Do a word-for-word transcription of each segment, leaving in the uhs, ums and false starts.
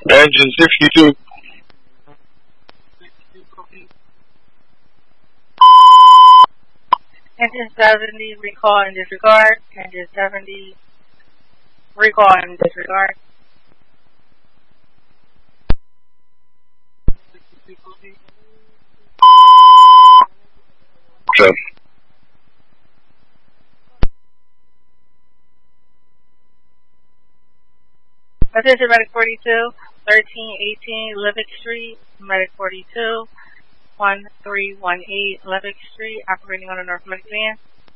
Engine sixty-two. Engine seventy, recall and disregard. Engine seventy, recall and disregard. So. Attention Medic forty-two, thirteen eighteen Levick Street, Medic forty-two, one three one eight Levick Street, operating on a North Medic van.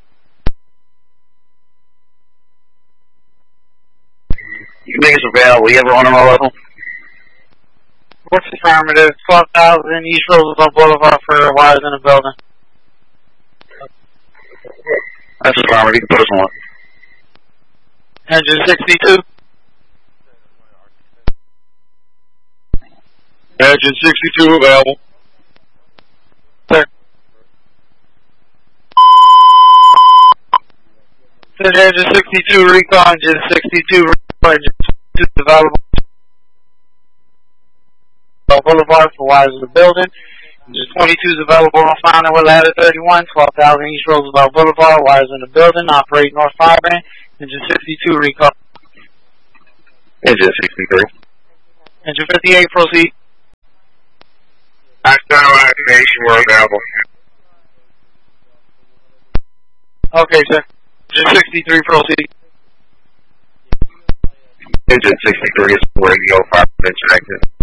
You think it's available? You ever on a level? What's affirmative? twelve thousand East Roosevelt Boulevard for wires in the building. That's affirmative. You can put us on. Engine sixty-two. Engine sixty-two available. Sir. Engine sixty-two recall, engine sixty-two recall, engine sixty-two available. Boulevard for wires in the building. Engine twenty-two is available on Founder with ladder thirty-one, twelve thousand East Roosevelt Boulevard, wires in the building, operate North Firebrand. Engine sixty-two recall. Engine sixty-three. Engine fifty-eight proceed. External activation, we're available. Okay, sir. Engine sixty-three proceed. Engine sixty-three is radio five connected.